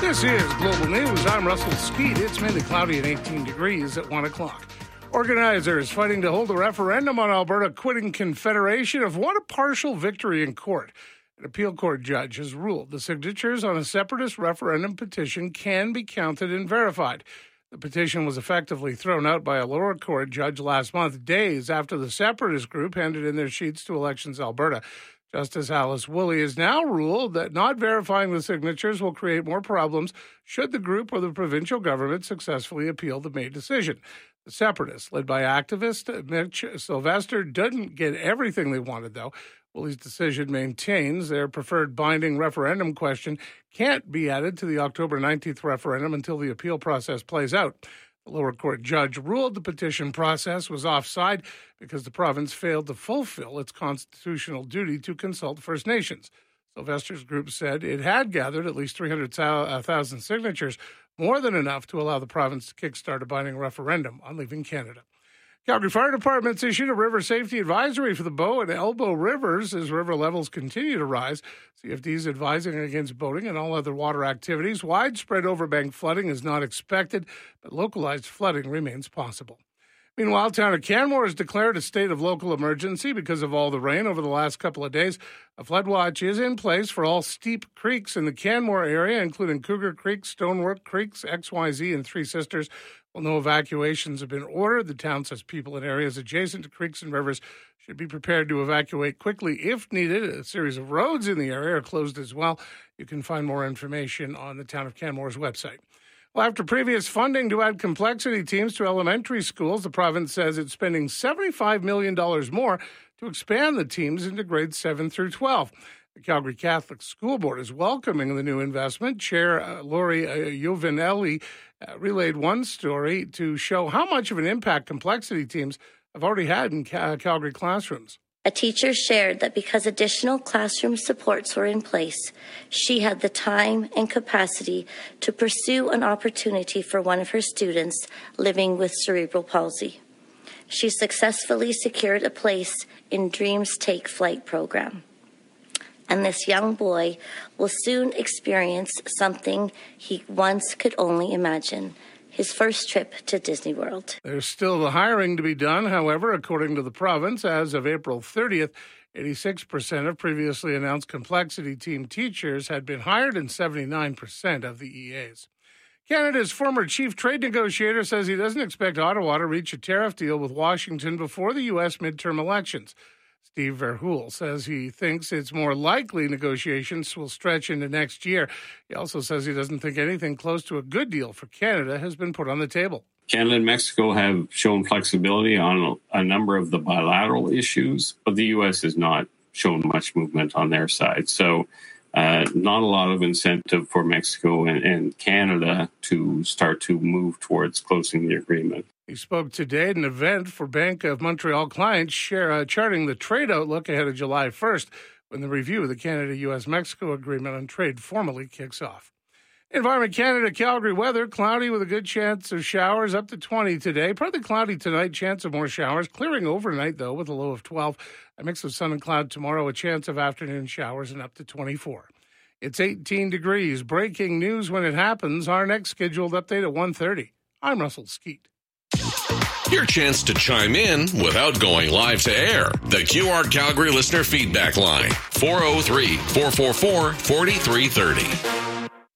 This is Global News. I'm Russell Skeet. It's mainly cloudy and 18 degrees at 1 o'clock. Organizers fighting to hold a referendum on Alberta quitting Confederation have won a partial victory in court. An appeal court judge has ruled the signatures on a separatist referendum petition can be counted and verified. The petition was effectively thrown out by a lower court judge last month, days after the separatist group handed in their sheets to Elections Alberta. Justice Alice Woolley has now ruled that not verifying the signatures will create more problems should the group or the provincial government successfully appeal the May decision. The separatists, led by activist Mitch Sylvester, didn't get everything they wanted, though. Woolley's decision maintains their preferred binding referendum question can't be added to the October 19th referendum until the appeal process plays out. The lower court judge ruled the petition process was offside because the province failed to fulfill its constitutional duty to consult First Nations. Sylvester's group said it had gathered at least 300,000 signatures, more than enough to allow the province to kickstart a binding referendum on leaving Canada. Calgary Fire Department's issued a river safety advisory for the Bow and Elbow rivers as river levels continue to rise. CFD is advising against boating and all other water activities. Widespread overbank flooding is not expected, but localized flooding remains possible. Meanwhile, town of Canmore has declared a state of local emergency because of all the rain over the last couple of days. A flood watch is in place for all steep creeks in the Canmore area, including Cougar Creek, Stonework Creeks, XYZ, and Three Sisters. While no evacuations have been ordered, the town says people in areas adjacent to creeks and rivers should be prepared to evacuate quickly if needed. A series of roads in the area are closed as well. You can find more information on the town of Canmore's website. Well, after previous funding to add complexity teams to elementary schools, the province says it's spending $75 million more to expand the teams into grades 7 through 12. The Calgary Catholic School Board is welcoming the new investment. Chair Lori Iovinelli relayed one story to show how much of an impact complexity teams have already had in Calgary classrooms. A teacher shared that because additional classroom supports were in place, she had the time and capacity to pursue an opportunity for one of her students living with cerebral palsy. She successfully secured a place in Dreams Take Flight program. And this young boy will soon experience something he once could only imagine, his first trip to Disney World. There's still the hiring to be done. However, according to the province, as of April 30th, 86% of previously announced complexity team teachers had been hired and 79% of the EAs. Canada's former chief trade negotiator says he doesn't expect Ottawa to reach a tariff deal with Washington before the U.S. midterm elections. Steve Verhoeven says he thinks it's more likely negotiations will stretch into next year. He also says he doesn't think anything close to a good deal for Canada has been put on the table. Canada and Mexico have shown flexibility on a number of the bilateral issues, but the U.S. has not shown much movement on their side. So not a lot of incentive for Mexico and Canada to start to move towards closing the agreement. He spoke today at an event for Bank of Montreal clients charting the trade outlook ahead of July 1st when the review of the Canada-U.S.-Mexico agreement on trade formally kicks off. Environment Canada, Calgary weather, cloudy with a good chance of showers up to 20 today. Partly cloudy tonight, chance of more showers. Clearing overnight, though, with a low of 12. A mix of sun and cloud tomorrow, a chance of afternoon showers and up to 24. It's 18 degrees. Breaking news when it happens. Our next scheduled update at 1:30. I'm Russell Skeet. Your chance to chime in without going live to air. The QR Calgary listener feedback line, 403-444-4330.